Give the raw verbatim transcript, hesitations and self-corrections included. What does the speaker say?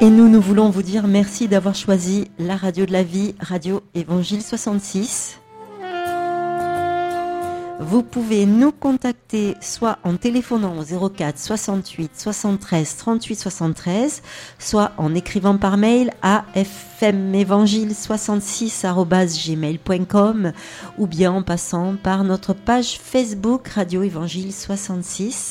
Et nous, nous voulons vous dire merci d'avoir choisi la radio de la vie, Radio Évangile soixante-six. Vous pouvez nous contacter soit en téléphonant au zéro quatre soixante-huit soixante-treize trente-huit soixante-treize, soit en écrivant par mail à f m évangile soixante-six arobase gmail point com ou bien en passant par notre page Facebook Radio Évangile soixante-six.